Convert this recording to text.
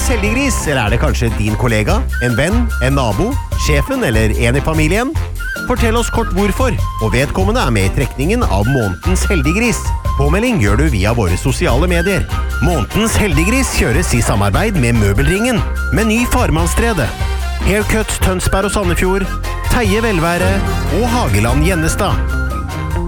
månedens heldiggris, eller er det kanskje din kollega, en venn, en nabo, sjefen eller en i familien? Fortell oss kort hvorfor, og vedkommende er med i trekningen av månedens heldiggris. Påmelding gjør du via våre sosiale medier. Månedens heldiggris kjøres i samarbeid med Møbelringen, Meny Farmannstredet, Haircut Tønsberg og Sandefjord, Teie Velvære og Hageland Gjennestad.